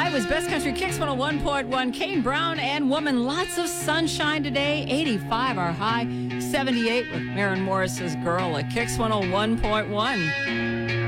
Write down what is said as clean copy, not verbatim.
That was Best Country Kicks 101.1. Kane Brown and Woman. Lots of sunshine today. 85 our high. 78 with Maren Morris's Girl at Kicks 101.1.